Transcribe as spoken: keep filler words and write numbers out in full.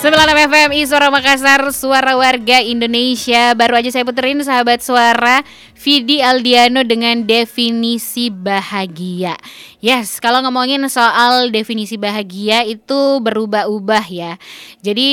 sembilan puluh enam F M I Suara Makassar, suara warga Indonesia. Baru aja saya puterin sahabat suara Vidi Aldiano dengan definisi bahagia. Yes, kalau ngomongin soal definisi bahagia itu berubah-ubah ya. Jadi